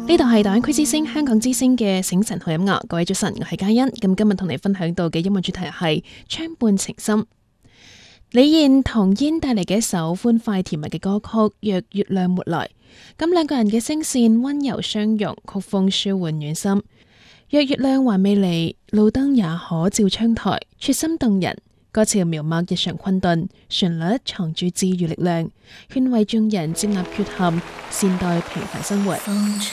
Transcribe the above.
呢度係大灣區之聲香港之聲嘅醒晨好音樂，各位早晨，我係嘉欣。咁今日同你分享到嘅音樂主題係窗畔情深。李燕同煙帶嚟嘅一首歡快甜蜜嘅歌曲《若月亮沒來》，咁兩個人嘅聲線溫柔相融，曲風舒緩暖心。若月亮還未嚟，路燈也可照窗台，撮心動人。歌詞描摹日常困頓，旋律藏住治愈力量，勸慰眾人接納缺陷，善待平凡生活。 風